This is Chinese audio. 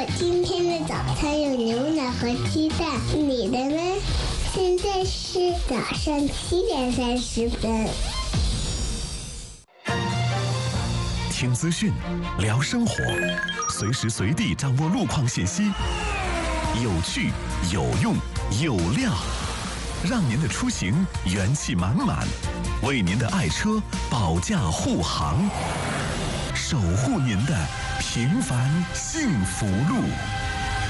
今天的早餐有牛奶和鸡蛋，你的呢？现在是早上7:30。 听资讯，聊生活，随时随地掌握路况信息，有趣、有用、有料，让您的出行元气满满，为您的爱车保驾护航，守护您的平凡幸福路。